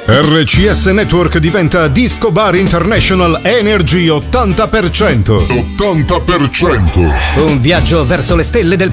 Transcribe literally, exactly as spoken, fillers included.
R C S Network diventa Disco Bar International Energy ottanta per cento. ottanta per cento. Un viaggio verso le stelle del